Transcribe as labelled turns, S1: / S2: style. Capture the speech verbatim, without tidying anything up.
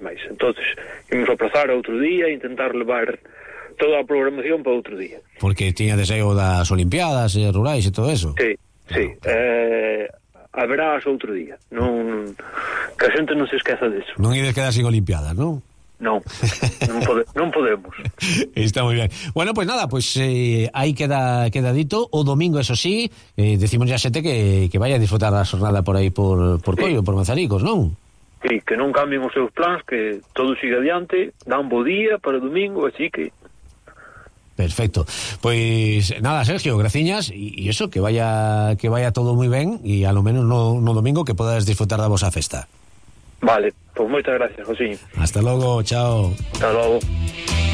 S1: máis. Entonces, imos aplazar a outro día e intentar levar toda a programación para outro día.
S2: Porque tiña deseo das Olimpiadas e rurais e todo eso.
S1: Sí, sí. Claro, claro. Eh, haberás outro día. Non, que a xente non se esqueza disso.
S2: Non ides quedar sin Olimpiadas, non?
S1: Non, non, pode, non podemos.
S2: Está moi ben. Bueno, pues nada, pues eh, aí queda, queda dito. O domingo, eso sí, eh, decimos ya xente que, que vaya a disfrutar da xornada por aí por, por sí. Coio, por Mazaricos, non?
S1: Sí, que non cambien os seus plans, que todo siga adiante, dan bo día para o domingo, así que...
S2: Perfecto. Pois nada, Sergio, graciñas e eso, que vaya que vaya todo moi ben e a lo menos no, no domingo que podas disfrutar da vosa festa.
S1: Vale, pois moitas gracias, Josiño.
S2: Hasta logo, chao.
S1: Hasta logo.